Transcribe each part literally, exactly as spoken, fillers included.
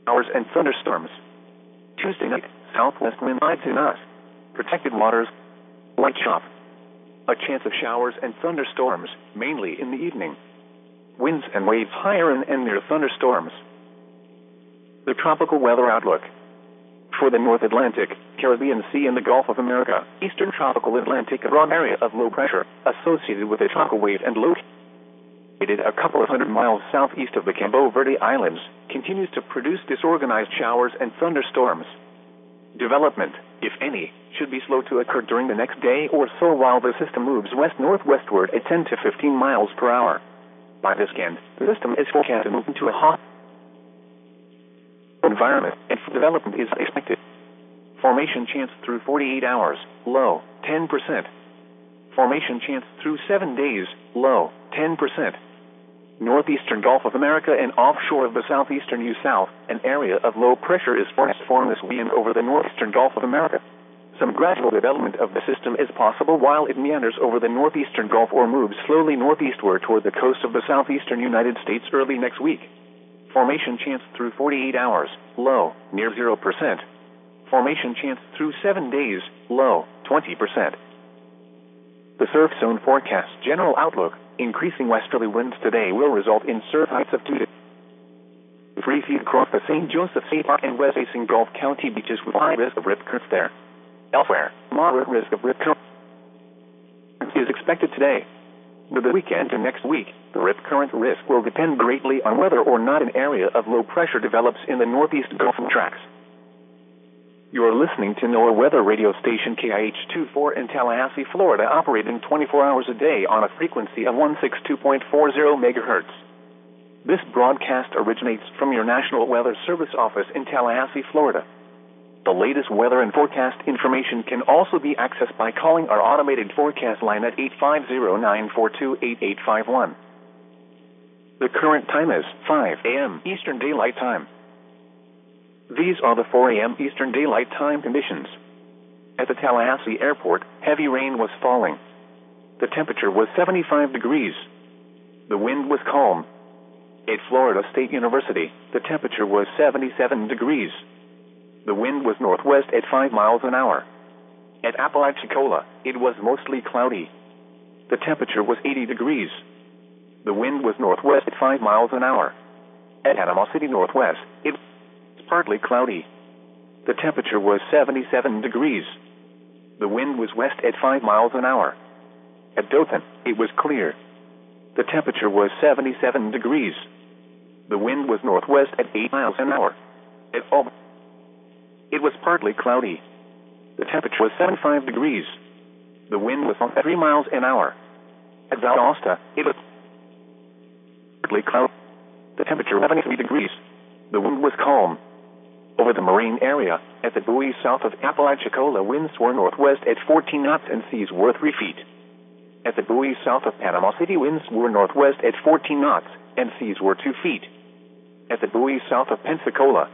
showers and thunderstorms. Tuesday night, southwest wind nine to knots. Protected waters, light chop. A chance of showers and thunderstorms, mainly in the evening. Winds and waves higher in and near thunderstorms. The tropical weather outlook. For the North Atlantic, Caribbean Sea and the Gulf of America, Eastern Tropical Atlantic, a broad area of low pressure, associated with a tropical wave and located a couple of hundred miles southeast of the Cabo Verde Islands, continues to produce disorganized showers and thunderstorms. Development, if any, should be slow to occur during the next day or so while the system moves west-northwestward at ten to fifteen miles per hour. By this weekend, the system is forecast to move into a hot environment, and development is expected. Formation chance through forty-eight hours, low, ten percent. Formation chance through seven days, low, ten percent. Northeastern Gulf of America and offshore of the southeastern U South, an area of low pressure is forecast to form this weekend over the northeastern Gulf of America. Some gradual development of the system is possible while it meanders over the northeastern Gulf or moves slowly northeastward toward the coast of the southeastern United States early next week. Formation chance through forty-eight hours, low, near zero percent. Formation chance through seven days, low, twenty percent. The surf zone forecast general outlook. Increasing westerly winds today will result in surf heights of two to three feet across the Saint Joseph State and west-facing Gulf County beaches with high risk of rip currents there. Elsewhere, moderate risk of rip currents is expected today. For the weekend and next week, the rip current risk will depend greatly on whether or not an area of low pressure develops in the northeast Gulf tracts. You are listening to NOAA weather radio station K I H twenty-four in Tallahassee, Florida, operating twenty-four hours a day on a frequency of one sixty-two point four zero megahertz. This broadcast originates from your National Weather Service office in Tallahassee, Florida. The latest weather and forecast information can also be accessed by calling our automated forecast line at eight five zero, nine four two, eight eight five one. The current time is five a m Eastern Daylight Time. These are the four a m Eastern Daylight Time conditions. At the Tallahassee Airport, heavy rain was falling. The temperature was seventy-five degrees. The wind was calm. At Florida State University, the temperature was seventy-seven degrees. The wind was northwest at five miles an hour. At Apalachicola, it was mostly cloudy. The temperature was eighty degrees. The wind was northwest at five miles an hour. At Panama City Northwest, it partly cloudy. The temperature was seventy-seven degrees. The wind was west at five miles an hour. At Dothan, it was clear. The temperature was seventy-seven degrees. The wind was northwest at eight miles an hour. At Albany, it was partly cloudy. The temperature was seventy-five degrees. The wind was at three miles an hour. At Valdosta, it was partly cloudy. The temperature was seventy-three degrees. The wind was calm. Over the marine area, at the buoy south of Apalachicola, winds were northwest at fourteen knots and seas were three feet. At the buoy south of Panama City, winds were northwest at fourteen knots and seas were two feet. At the buoy south of Pensacola,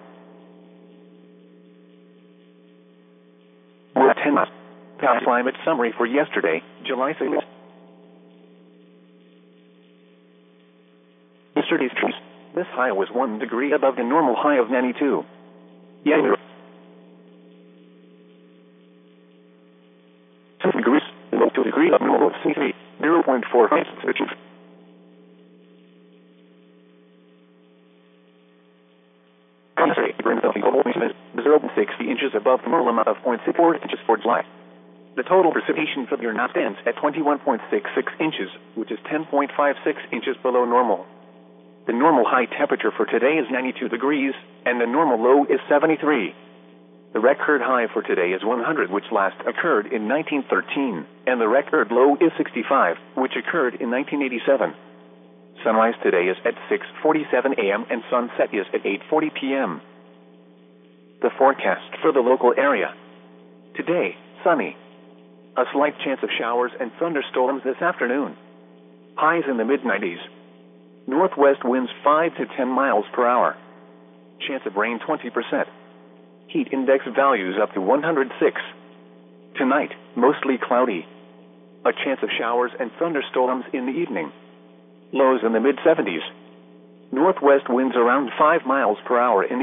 were ten knots. Past climate summary for yesterday, July sixth. Yesterday's truth. This high was one degree above the normal high of ninety-two. Yeah, two degrees, below two degrees of normal of C three, zero point four five searches. zero point six inches above the normal amount of zero point six four inches for July. The total precipitation for the year now stands at twenty-one point six six inches, which is ten point five six inches below normal. The normal high temperature for today is ninety-two degrees, and the normal low is seventy-three. The record high for today is one hundred, which last occurred in nineteen thirteen, and the record low is sixty-five, which occurred in nineteen eighty-seven. Sunrise today is at six forty-seven a m and sunset is at eight forty p m The forecast for the local area. Today, sunny. A slight chance of showers and thunderstorms this afternoon. Highs in the mid nineties. Northwest winds five to ten miles per hour. Chance of rain twenty percent. Heat index values up to one hundred six. Tonight, mostly cloudy. A chance of showers and thunderstorms in the evening. Lows in the mid seventies. Northwest winds around five miles per hour in the